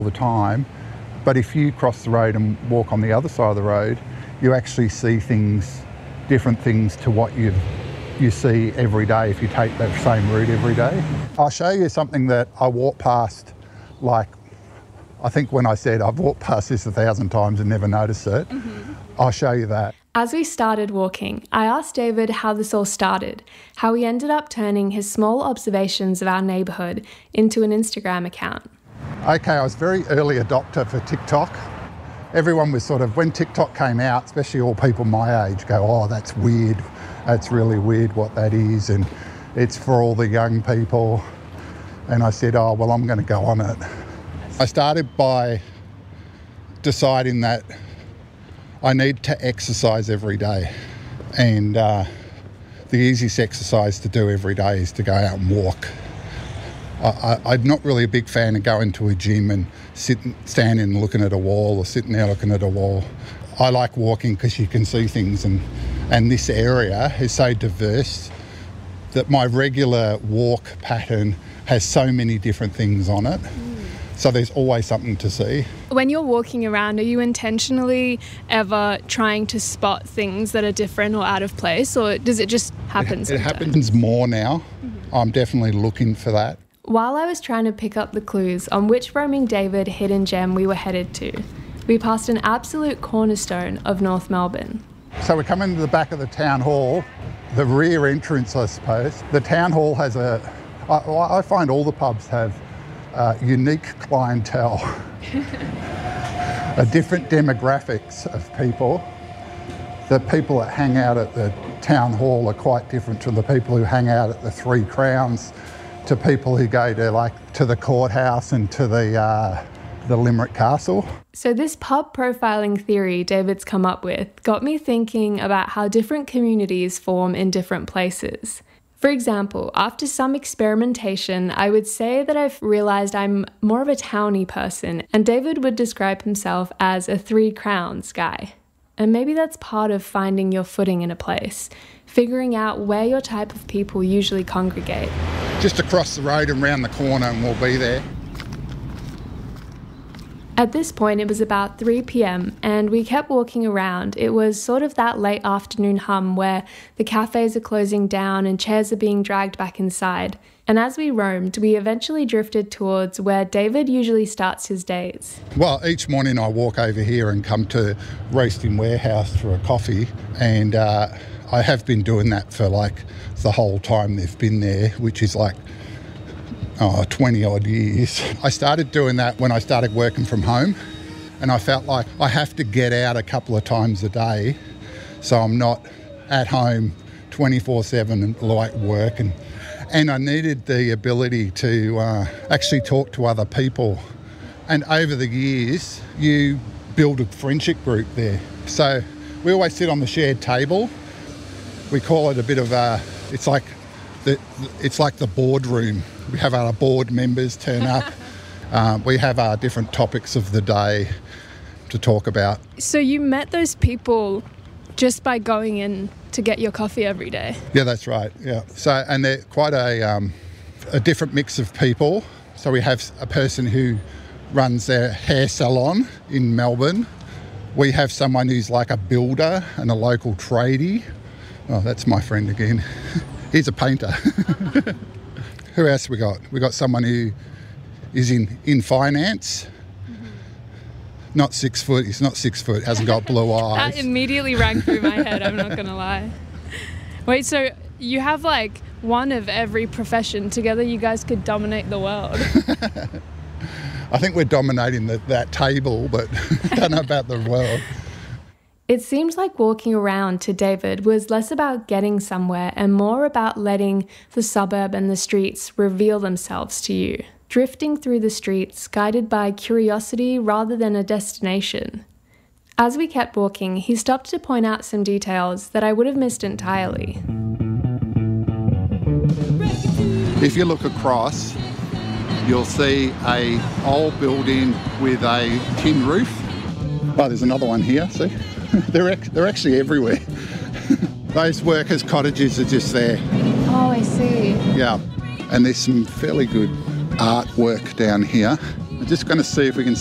all the time. But if you cross the road and walk on the other side of the road, you actually see things, different things to what you see every day if you take that same route every day. I'll show you something that I walk past, like, I think when I said I've walked past this 1,000 times and never noticed it, I'll show you that. As we started walking, I asked David how this all started, how he ended up turning his small observations of our neighbourhood into an Instagram account. Okay, I was very early adopter for TikTok. Everyone was sort of, when TikTok came out, especially all people my age, go, oh, that's weird. That's really weird what that is, and it's for all the young people. And I said, oh, well, I'm going to go on it. I started by deciding that I need to exercise every day. And the easiest exercise to do every day is to go out and walk. I'm not really a big fan of going to a gym and standing and looking at a wall or sitting there looking at a wall. I like walking because you can see things, and this area is so diverse that my regular walk pattern has so many different things on it. So there's always something to see. When you're walking around, are you intentionally ever trying to spot things that are different or out of place, or does it just happen sometimes? It happens more now. I'm definitely looking for that. While I was trying to pick up the clues on which roaming David hidden gem we were headed to, we passed an absolute cornerstone of North Melbourne. So we're coming to the back of the town hall, the rear entrance, I suppose. The town hall has I find all the pubs have unique clientele, different demographics of people. The people that hang out at the town hall are quite different to the people who hang out at the Three Crowns, to people who go to the courthouse and to the Limerick Castle. So this pub profiling theory David's come up with got me thinking about how different communities form in different places. For example, after some experimentation, I would say that I've realised I'm more of a towny person, and David would describe himself as a Three Crowns guy. And maybe that's part of finding your footing in a place, figuring out where your type of people usually congregate. Just across the road and round the corner and we'll be there. At this point, it was about 3 p.m, and we kept walking around. It was sort of that late afternoon hum where the cafes are closing down and chairs are being dragged back inside. And as we roamed, we eventually drifted towards where David usually starts his days. Well, each morning I walk over here and come to Roasting Warehouse for a coffee, and I have been doing that for like the whole time they've been there, which is like 20 odd years. I started doing that when I started working from home, and I felt like I have to get out a couple of times a day so I'm not at home 24/7 and like work, and I needed the ability to actually talk to other people. And over the years you build a friendship group there. So we always sit on the shared table. We call it a bit of it's like the boardroom. We have our board members turn up. We have our different topics of the day to talk about. So you met those people just by going in to get your coffee every day? Yeah, that's right. Yeah. So, and they're quite a different mix of people. So we have a person who runs their hair salon in Melbourne. We have someone who's like a builder and a local tradie. Oh, that's my friend again. He's a painter. Who else we got? We got someone who is in finance. Not 6 foot. He's not 6 foot. Hasn't got blue eyes. That immediately rang through my head. I'm not going to lie. Wait, so you have like one of every profession. Together you guys could dominate the world. I think we're dominating that table, but I don't know about the world. It seems like walking around to David was less about getting somewhere and more about letting the suburb and the streets reveal themselves to you. Drifting through the streets, guided by curiosity rather than a destination. As we kept walking, he stopped to point out some details that I would have missed entirely. If you look across, you'll see an old building with a tin roof. Oh, there's another one here, see? They're actually everywhere. Those workers' cottages are just there. Oh, I see. Yeah, and there's some fairly good artwork down here. just going to see if we can